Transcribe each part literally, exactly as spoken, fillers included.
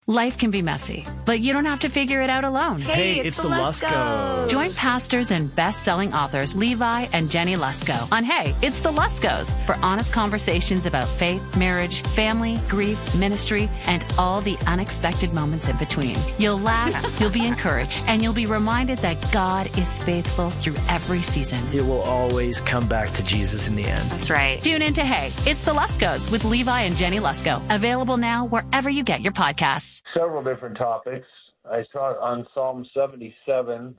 Life can be messy, but you don't have to figure it out alone. Hey, Hey, it's, it's the the Luskos. Join pastors and best-selling authors Levi and Jenny Lusko on Hey, It's the Luskos for honest conversations about faith, marriage, family, grief, ministry, and all the unexpected moments in between. You'll laugh, you'll be encouraged, and you'll be reminded that God is faithful through every season. It will always come back to Jesus in the end. That's right. Tune in to Hey, It's the Luskos with Levi and Jenny Lusko. Available now wherever you get your podcasts. Several different topics. I taught on Psalm seventy-seven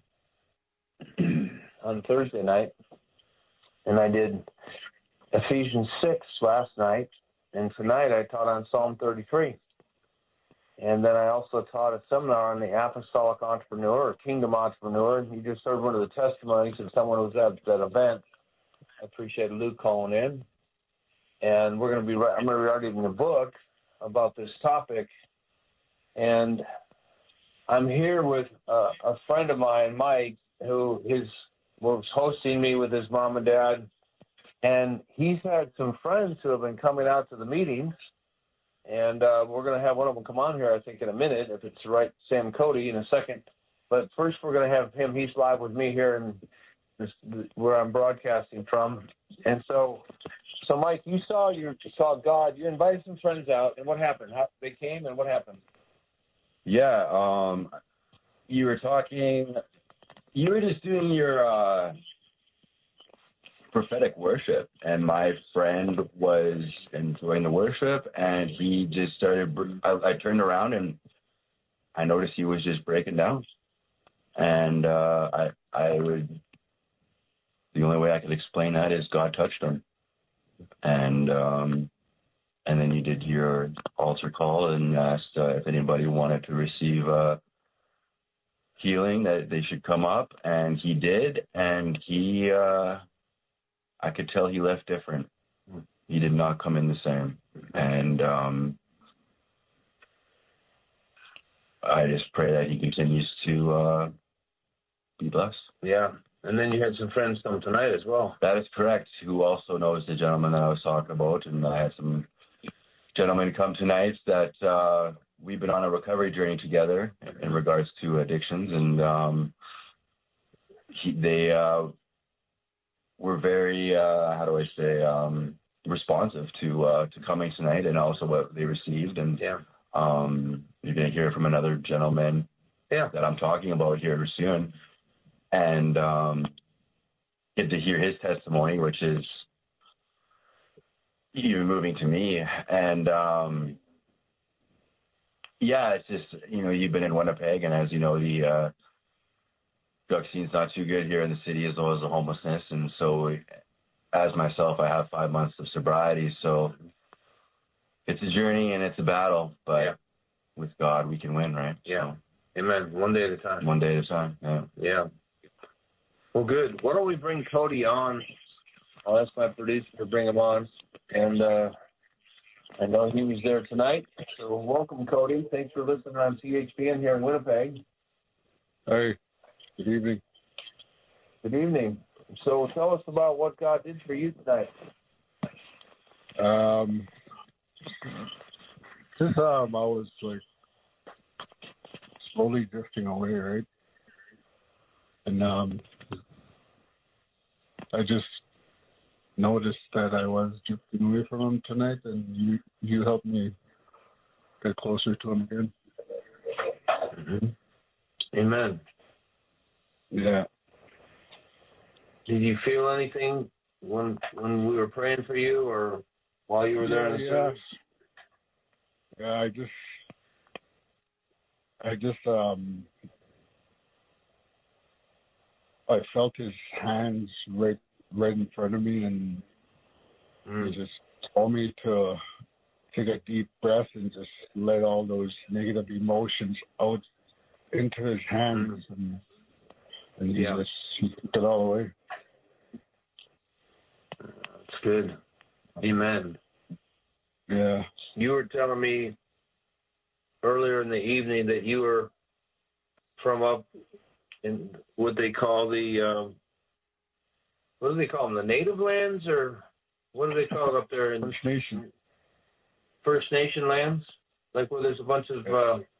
on Thursday night, and I did Ephesians six last night, and tonight I taught on Psalm thirty-three. And then I also taught a seminar on the apostolic entrepreneur or kingdom entrepreneur. You just heard one of the testimonies of someone who was at that event. I appreciate Luke calling in. And we're going to be, I'm going to be writing a book about this topic. And I'm here with uh, a friend of mine, Mike, who his was hosting me with his mom and dad. And he's had some friends who have been coming out to the meetings. And uh, we're going to have one of them come on here, I think, in a minute, if it's right, Sam Cody, in a second. But first we're going to have him. He's live with me here in this, where I'm broadcasting from. And so, so Mike, you saw your saw God. You invited some friends out, and what happened? How they came, and what happened? Yeah, um, you were talking, you were just doing your uh, prophetic worship, and my friend was enjoying the worship, and he just started, I, I turned around, and I noticed he was just breaking down, and uh, I, I would, the only way I could explain that is God touched him, and um And then you did your altar call and asked uh, if anybody wanted to receive uh, healing, that they should come up. And he did. And he, uh, I could tell he left different. He did not come in the same. And um, I just pray that he continues to uh, be blessed. Yeah. And then you had some friends come tonight as well. That is correct, who also knows the gentleman that I was talking about. And I had some gentlemen come tonight that uh, we've been on a recovery journey together in regards to addictions, and um, he, they uh, were very, uh, how do I say, um, responsive to uh, to coming tonight, and also what they received. And yeah. um, you're going to hear from another gentleman yeah. that I'm talking about here soon, and um, get to hear his testimony, which is even moving to me. And um yeah, it's just, you know, you've been in Winnipeg, and as you know, the uh drug scene's not too good here in the city, as well as the homelessness. And so as myself, I have five months of sobriety, so it's a journey and it's a battle, but yeah. with God we can win, right? Yeah. So, amen. One day at a time. One day at a time. Yeah. Yeah. Well, good. Why don't we bring Cody on? I'll ask my producer to bring him on. And uh, I know he was there tonight. So welcome, Cody. Thanks for listening on C H P N here in Winnipeg. Hey, good evening. Good evening. So tell us about what God did for you tonight. Um, just um, I was like slowly drifting away, right? And um, I just noticed that I was drifting away from him tonight, and you you helped me get closer to him again. Mm-hmm. Amen. Yeah. Did you feel anything when when we were praying for you, or while you were there yeah, in the yeah. service? Yeah, I just, I just, um, I felt his hands right right in front of me, and mm. he just told me to take a deep breath and just let all those negative emotions out into his hands, mm. and, and he yeah. just he took it all away. That's good. Amen. Yeah. You were telling me earlier in the evening that you were from up in what they call the, um, what do they call them, the native lands, or what do they call it up there in First Nation? First Nation lands, like where there's a bunch of uh,